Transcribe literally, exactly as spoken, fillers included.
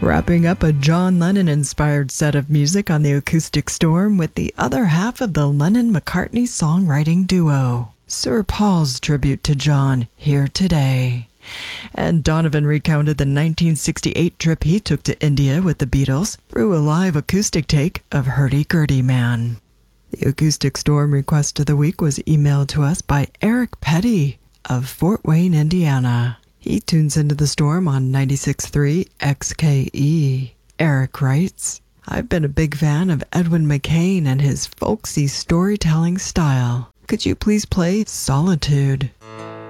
Wrapping up a John Lennon-inspired set of music on the Acoustic Storm with the other half of the Lennon-McCartney songwriting duo, Sir Paul's tribute to John, Here Today. And Donovan recounted the nineteen sixty-eight trip he took to India with the Beatles through a live acoustic take of Hurdy-Gurdy Man. The Acoustic Storm request of the week was emailed to us by Eric Petty of Fort Wayne, Indiana. He tunes into the Storm on ninety-six point three X K E. Eric writes, I've been a big fan of Edwin McCain and his folksy storytelling style. Could you please play Solitude?